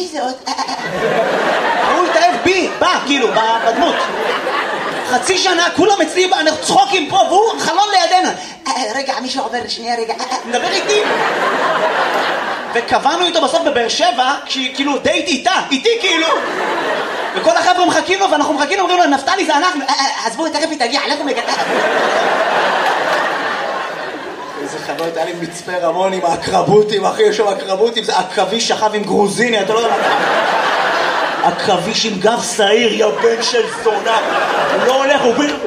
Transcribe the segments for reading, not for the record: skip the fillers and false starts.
זאת? הוא התאהב בי, בא, כאילו, בדמות. חצי שנה, כולם אצלי, אנחנו צחוקים פה, והוא חלון לידינו. רגע, מישהו עובר, שנייה, רגע, מדבר איתי. וקבענו איתו בסוף בבאר שבע, כאילו דייט איתי כאילו. וכל החבר'ה מחכים לו, ואנחנו מחכים לו, אומרים לו, נפתלי זה אנחנו. אז בואו, תכף היא תגיע, עליכם לגלל. איזה חוויות, היה לי מצפה רמון עם הקרבוטים, אחי, יש שם הקרבוטים, זה הקרבי שכב עם גרוזיני, אתה לא יודע. הקרביש עם גב שעיר, יא בן של זונה. הוא לא הולך, הוא ביר.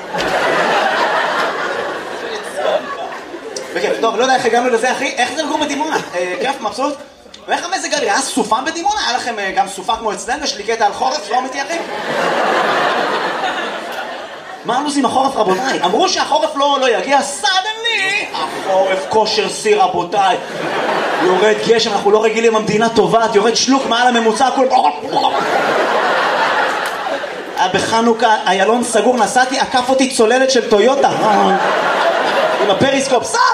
בכיף, טוב, לא יודע איך הגענו לזה, אחי. איך זה לגור בדימונה? כיף, מבסוט? ואיך המזג האוויר? היה סופה בדימונה? היה לכם גם סופה כמו אצלנו? יש לי קטע על חורף, לא אמיתי, אחי? מה הלו"ז עם החורף, רבותיי? אמרו שהחורף לא יגיע, סדנלי! החורף כושר שיא, רבותיי. יורד גשם, אנחנו לא רגילים, המדינה טובעת, יורד שלוק מעל הממוצע, הכל... בחנוכה, איילון סגור, נסעתי, עקף אותי צוללת של טויוטה. עם הפריסקופ, סע!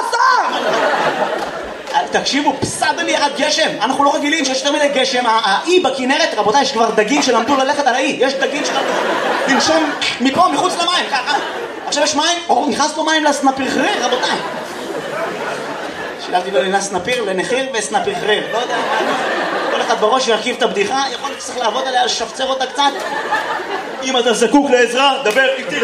תקשיבו, פסדלי ירד גשם. אנחנו לא רגילים שיש יותר מדי גשם. האי בכנרת, רבותיי, יש כבר דגים שלמדו ללכת על האי. יש דגים שלמדו לנשום מפה, מחוץ למים, ככה. עכשיו יש מים, נכנס פה מים לסנפירחריר, רבותיי. שילבתי בין סנפיר לנחיר וסנפירחריר. לא יודע, כל אחד בראש ירכיב את הבדיחה, יכול להיות שצריך לעבוד עליה, לשפצר אותה קצת. אם אתה זקוק לעזרה, דבר איתי.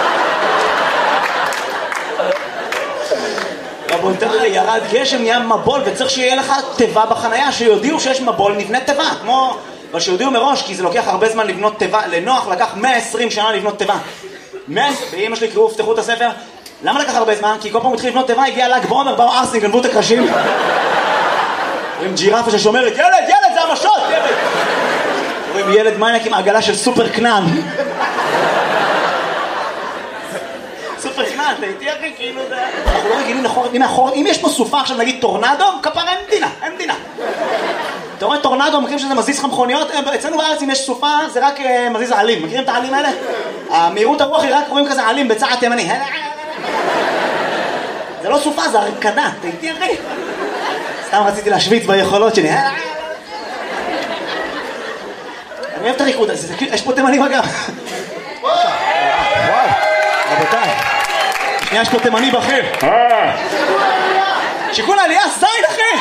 רבותיי, ירד גשם, נהיה מבול, וצריך שיהיה לך טבע בחנייה, שיודיעו שיש מבול, נבנה טבע, כמו... אבל שיודיעו מראש, כי זה לוקח הרבה זמן לבנות טבע, לנוח לקח 120 שנה לבנות טבע. באמא שלי קראו, פתחו את הספר, למה לקח הרבה זמן? כי כל פעם התחיל לבנות טבע, הגיע ל"ג בעומר, באו ארסניק, גנבו את הקרשים. עם ג'ירפה ששומרת, ילד, זה המשות, ילד! רואים ילד מייק עם עגלה של סופר קנן. סופר קנן, אתה איתי אחי, כאילו זה... אנחנו לא רגילים לחורף, אם יש פה סופה עכשיו נגיד טורנדו, כפרה אין מדינה. אתה רואה טורנדו, מכירים שזה מזיז לך מכוניות? אצלנו בארץ אם יש סופה זה רק מזיז העלים, מכירים את העלים האלה? המהירות הרוח היא רק רואים כזה עלים בצעד תימני. זה לא סופה, זה הרקדה, אתה איתי אחי? סתם רציתי להשוויץ ביכולות שלי. אני אוהב את הריקוד הזה, יש פה תימני בגב. וואו, רבותיי. שנייה, יש פה תימני בכיר. שיקול העלייה, זין אחי!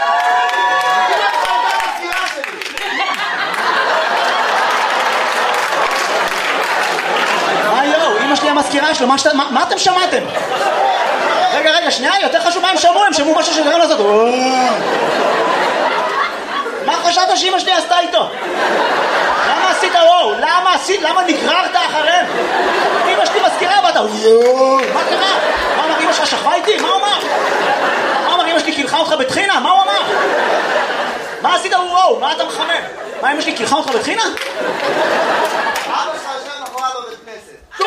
מה יואו, אמא שלי המזכירה שלו, מה אתם שמעתם? רגע, שנייה, יותר חשוב מה הם שמעו משהו שגרם לעשות. מה חשבת שאמא שלי עשתה איתו? למה עשית וואו? למה נגררת אחריהם? אמא שלי מזכירה ואתה מה קרה? מה אמר אמא שלך שכבה איתי? מה הוא אמר? מה אמר אמא שלי קילחה אותך בתחינה? מה הוא אמר? מה עשית וואו? מה אתה מחמם? מה אמא שלי קילחה אותך בתחינה? אבא שלך יושב מאחורי בבית כנסת.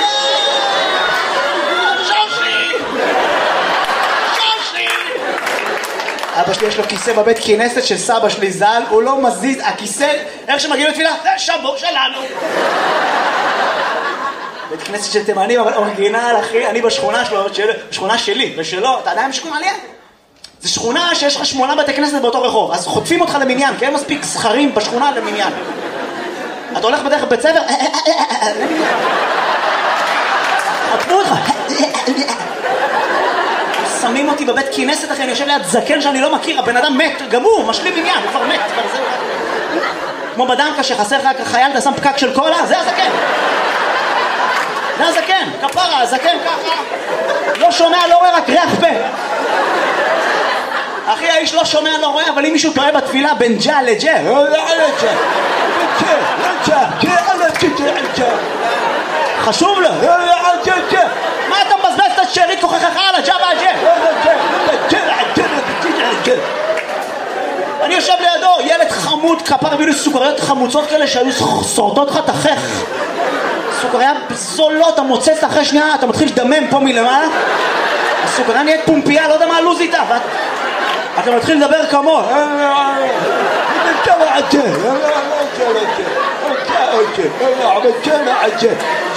אבא שלי יש לו כיסא בבית כנסת של סבא שלי ז"ל, הוא לא מזיז, הכיסא, איך שמגיעים לתפילה, זה שבוע שלנו. בית כנסת של תימנים, אבל אורגינל, אחי, אני בשכונה שלו, בשכונה שלי, ושלו, אתה יודע עם שכונה עליה? זה שכונה שיש לך 8 בתי כנסת באותו רחוב, אז חוטפים אותך למניין, כי אין מספיק זכרים בשכונה למניין. אתה הולך בדרך בית ספר, חטפו אותך. שמים אותי בבית כנסת אחרי, אני יושב ליד זקן שאני לא מכיר, הבן אדם מת, גמור, משלים עניין, הוא כבר מת, כמו בדנקה שחסר לך חייל, אתה שם פקק של קולה, זה הזקן. זה הזקן, כפרה, הזקן ככה, לא שומע, לא רואה, רק ריח פה. אחי, האיש לא שומע, לא רואה, אבל אם מישהו טועה בתפילה בין ג'ה לג'ה, חשוב לו, מה אתה מבזבז את השארית כוחך על הג'ה והג'ה? אני יושב לידו, ילד חמוד, כפר הביאו לי סוכריות חמוצות כאלה שהיו שורטות לך את החך. סוכריה זולות, המוצץ אחרי שנייה, אתה מתחיל לדמם פה מלמעלה. הסוכריה נהיית פומפייה, לא יודע מה הלוז איתה, אתה מתחיל לדבר כמו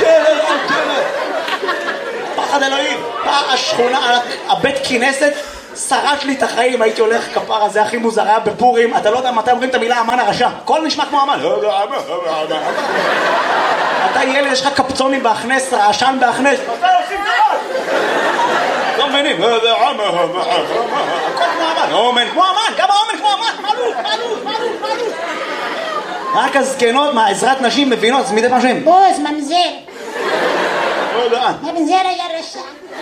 פחד אלוהים. השכונה, הבית כנסת שרט לי את החיים, הייתי הולך כפרה, זה הכי מוזר, היה בפורים, אתה לא יודע מתי אומרים את המילה אמן הרשע, הכל נשמע כמו אמן. אתה ילד, יש לך קפצונים בהכנס, רעשן בהכנס, מתי עושים דבר? לא מבינים, הכל כמו אמן, אומן כמו אמן, גם האומן כמו אמן, מעלות. רק הזקנות מהעזרת נשים מבינות, זה מדי פעם בוז, ממזר. ממזר היה רשע.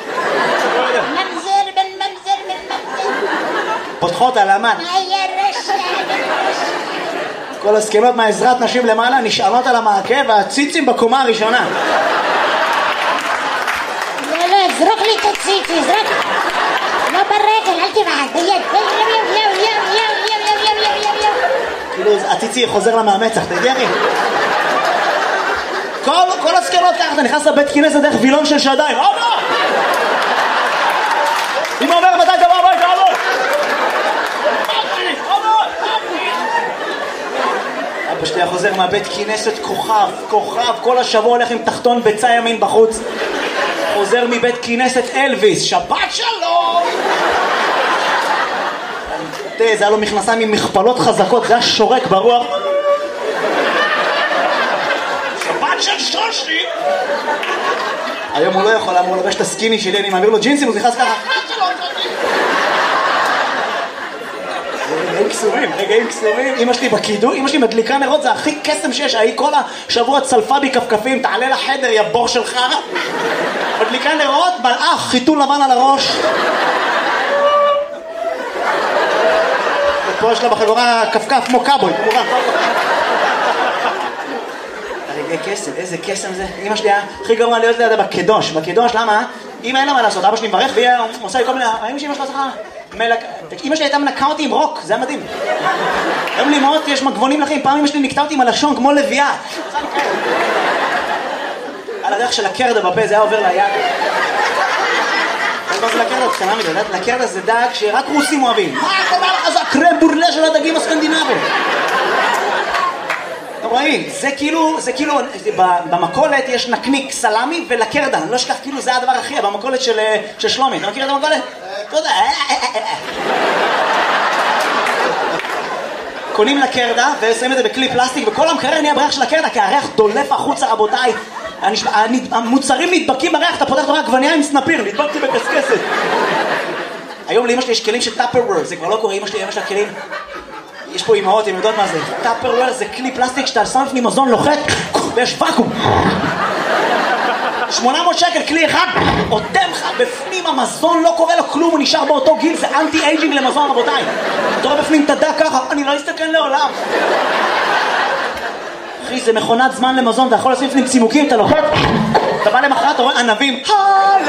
ממזר בן ממזר בן ממזר. פותחות על אמן. היה רשע. כל הזקנות מהעזרת נשים למעלה נשענות על המעקה והציצים בקומה הראשונה. לא, זרוק לי את הציצי, זרוק. לא ברגל, אל תבעט, ביד. כאילו הציצי חוזר למאמצח, אתה יודע? כל הזקנות ככה, אתה נכנס לבית כינס דרך וילון של שדיים. אבא! אמא אומר מתי תבוא הביתה, אבא! אבא שלי חוזר מהבית כינסת כוכב, כל השבוע הולך עם תחתון ביצה ימין בחוץ. חוזר מבית כינסת אלוויס, שבת שלום! זה היה לו מכנסיים עם מכפלות חזקות, זה היה שורק ברוח. שבת של שושי! היום הוא לא יכול, הוא לובש את הסקיני שלי, אני מעביר לו ג'ינסים, הוא נכנס ככה. רגעים קסומים, אמא שלי בקידוי, אמא שלי מדליקה נרות, זה הכי קסם שיש, היא כל השבוע צלפה בי כפכפים, תעלה לחדר, יא בור שלך. מדליקה נרות, מלאך, חיתול לבן על הראש. ופה יש לה בחגורה כפכף כמו קאבוי, כמובן. קסם, איזה קסם זה. אמא שלי הכי גרוע להיות לידה בקדוש. בקדוש, למה? אמא אין לה מה לעשות, אבא שלי מברך והיא עושה לי כל מיני... אמא שלי אמא שלי הייתה מנקה אותי עם רוק, זה היה מדהים. היום לי מאוד יש מגבונים לחיים, פעם אמא שלי נקטה אותי עם הלשון כמו לביאה. על הדרך של הקרדה בפה, זה היה עובר ליד. מה זה לקרדה? קטנה מדי, לקרדה זה דג שרק רוסים אוהבים. מה קורה לך? זה הקרם בורלה של הדגים הסקנדינביים. רואים, זה כאילו, במקולת יש נקניק סלמי ולקרדה, אני לא אשכח, כאילו זה הדבר הכי, במקולת של שלומי, אתה מכיר את המקולת? תודה. קונים לקרדה ושמים את זה בכלי פלסטיק, וכל המקרר נהיה בריח של הקרדה, כי הריח דולף החוצה, רבותיי. המוצרים נדבקים בריח, אתה פותח רק עגבנייה עם סנפיר, נדבקתי בקסקסת. היום לאמא שלי יש כלים של טאפרוור, זה כבר לא קורה, אמא שלי כלים. יש פה אמהות, הן יודעות מה זה. טאפרוור זה כלי פלסטיק שאתה שם לפני מזון לוחת ויש ואקום. 800 שקל, כלי אחד, עותם לך בפנים המזון, לא קורה לו כלום, הוא נשאר באותו גיל, זה אנטי אייג'ינג למזון, רבותיי. אתה רואה בפנים תדע ככה, אני לא אסתכל לעולם. אחי, זה מכונת זמן למזון, אתה יכול לשים לפנים צימוקים, אתה לוחת, אתה בא למחרת, אתה רואה ענבים,